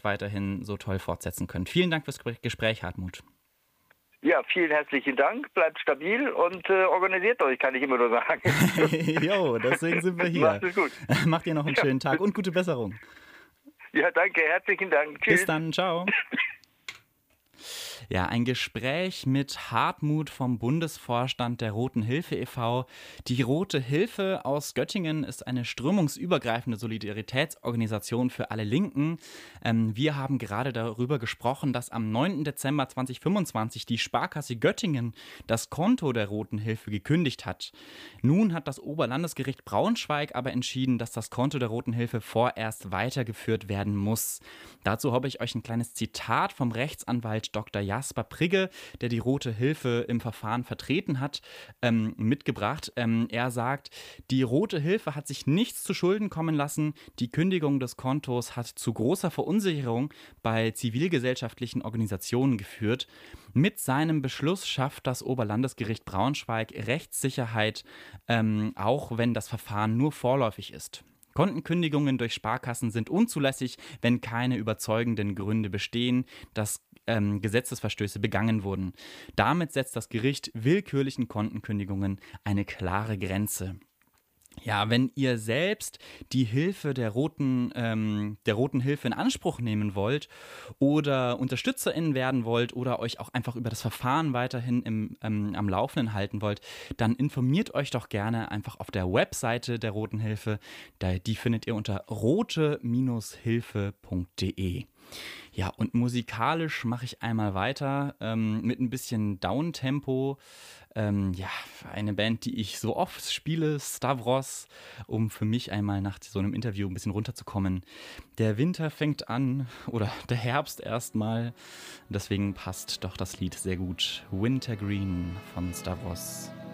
Arbeit weiterhin so toll fortsetzen könnt. Vielen Dank fürs Gespräch, Hartmut. Ja, vielen herzlichen Dank. Bleibt stabil und organisiert euch, kann ich immer nur sagen. Jo, deswegen sind wir hier. Macht es gut. Macht ihr noch einen schönen Tag und gute Besserung. Ja, danke. Herzlichen Dank. Tschüss. Bis dann. Ciao. Ja, ein Gespräch mit Hartmut vom Bundesvorstand der Roten Hilfe e.V. Die Rote Hilfe aus Göttingen ist eine strömungsübergreifende Solidaritätsorganisation für alle Linken. Wir haben gerade darüber gesprochen, dass am 9. Dezember 2025 die Sparkasse Göttingen das Konto der Roten Hilfe gekündigt hat. Nun hat das Oberlandesgericht Braunschweig aber entschieden, dass das Konto der Roten Hilfe vorerst weitergeführt werden muss. Dazu habe ich euch ein kleines Zitat vom Rechtsanwalt Dr. Jasper Prigge, der die Rote Hilfe im Verfahren vertreten hat, mitgebracht. Er sagt, die Rote Hilfe hat sich nichts zu Schulden kommen lassen. Die Kündigung des Kontos hat zu großer Verunsicherung bei zivilgesellschaftlichen Organisationen geführt. Mit seinem Beschluss schafft das Oberlandesgericht Braunschweig Rechtssicherheit, auch wenn das Verfahren nur vorläufig ist. Kontenkündigungen durch Sparkassen sind unzulässig, wenn keine überzeugenden Gründe bestehen, dass Gesetzesverstöße begangen wurden. Damit setzt das Gericht willkürlichen Kontenkündigungen eine klare Grenze. Ja, wenn ihr selbst die Hilfe der Roten Hilfe in Anspruch nehmen wollt oder UnterstützerInnen werden wollt oder euch auch einfach über das Verfahren weiterhin am Laufenden halten wollt, dann informiert euch doch gerne einfach auf der Webseite der Roten Hilfe. Die findet ihr unter rote-hilfe.de. Ja, und musikalisch mache ich einmal weiter mit ein bisschen Downtempo. Eine Band, die ich so oft spiele, Stavros, um für mich einmal nach so einem Interview ein bisschen runterzukommen. Der Winter fängt an, oder der Herbst erstmal. Deswegen passt doch das Lied sehr gut. Wintergreen von Stavros.